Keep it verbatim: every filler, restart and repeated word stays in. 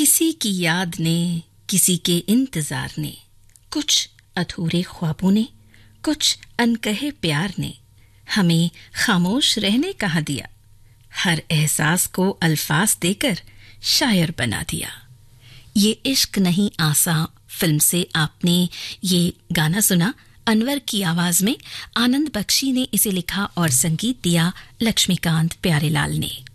किसी की याद ने, किसी के इंतजार ने, कुछ अधूरे ख्वाबों ने, कुछ अनकहे प्यार ने हमें खामोश रहने कहा दिया, हर एहसास को अल्फाज देकर शायर बना दिया। ये इश्क नहीं आसा फिल्म से आपने ये गाना सुना। अनवर की आवाज में आनंद बख्शी ने इसे लिखा और संगीत दिया लक्ष्मीकांत प्यारेलाल ने।